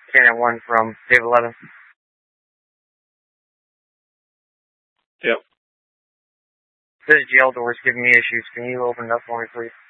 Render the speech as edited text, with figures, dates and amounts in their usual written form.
Carrier 1 from Dave 11. Yep. This jail door's giving me issues. Can you open it up for me, please?